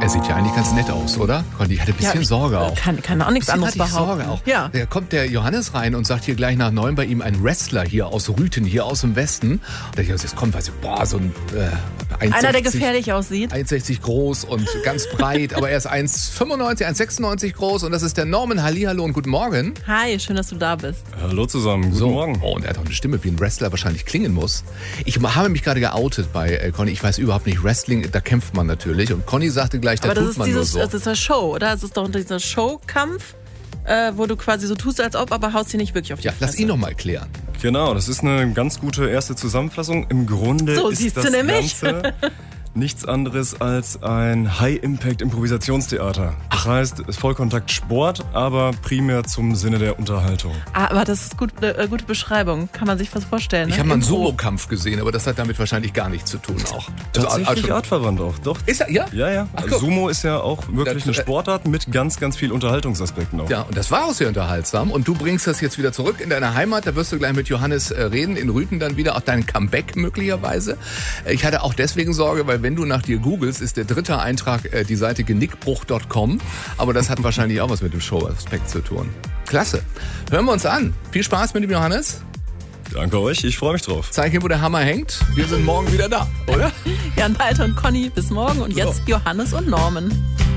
Er sieht ja eigentlich ganz nett aus, oder? Conny, ich hatte ein bisschen Sorge auch. Kann auch nichts anderes behaupten. Sorge auch. Ja. Da kommt der Johannes rein und sagt hier gleich nach 9 bei ihm ein Wrestler hier aus Rüthen, hier aus dem Westen. Und da ich jetzt kommt, weiß ich, so ein 1,60, Einer, der gefährlich aussieht. 1,60 groß und ganz breit, aber er ist 1,95, 1,96 groß und das ist der Norman. Hallihallo und guten Morgen. Hi, schön, dass du da bist. Hallo zusammen, guten Morgen. Oh, und er hat auch eine Stimme, wie ein Wrestler wahrscheinlich klingen muss. Ich habe mich gerade geoutet bei Conny. Ich weiß überhaupt nicht, Wrestling, da kämpft man natürlich. Und Conny sagte gleich, da tut man nur so. Das ist eine Show, oder? Es ist doch dieser Showkampf, wo du quasi so tust, als ob, aber haust dir nicht wirklich auf die Fresse. Lass ihn noch mal klären. Genau, das ist eine ganz gute erste Zusammenfassung. Im Grunde So, ist siehst das du nämlich. Ganze nichts anderes als ein High-Impact-Improvisationstheater. Das heißt, es ist Vollkontakt-Sport, aber primär zum Sinne der Unterhaltung. Aber das ist eine gute Beschreibung. Kann man sich was vorstellen. Ne? Ich habe mal einen Sumo-Kampf gesehen, aber das hat damit wahrscheinlich gar nichts zu tun auch. Tatsächlich artverwandt auch, doch. Ist er, ja? Ja. Ach, Also Sumo ist ja auch wirklich eine Sportart mit ganz, ganz viel Unterhaltungsaspekten auch. Ja, und das war auch sehr unterhaltsam. Und du bringst das jetzt wieder zurück in deine Heimat. Da wirst du gleich mit Johannes reden, in Rüthen dann wieder, auch dein Comeback möglicherweise. Ich hatte auch deswegen Sorge, weil wenn du nach dir googelst, ist der dritte Eintrag die Seite genickbruch.com. Aber das hat wahrscheinlich auch was mit dem Show-Aspekt zu tun. Klasse. Hören wir uns an. Viel Spaß mit dem Johannes. Danke euch, ich freue mich drauf. Zeig ihm, wo der Hammer hängt. Wir sind morgen wieder da, oder? Jan Walter und Conny, bis morgen. Und jetzt Johannes und Norman.